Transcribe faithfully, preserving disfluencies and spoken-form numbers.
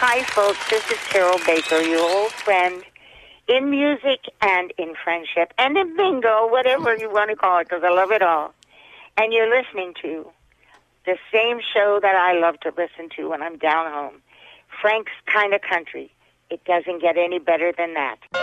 Hi, folks. This is Carol Baker, your old friend in music and in friendship and in bingo, whatever you want to call it, because I love it all. And you're listening to the same show that I love to listen to when I'm down home, Frank's Kind of Country. It doesn't get any better than that.